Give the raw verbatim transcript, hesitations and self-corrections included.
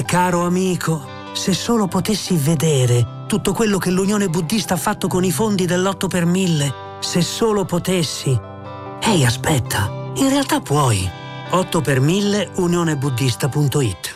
Caro amico, se solo potessi vedere tutto quello che l'Unione Buddista ha fatto con i fondi dell'otto per mille, se solo potessi. Ehi, aspetta, in realtà puoi. otto per mille unionebuddista punto it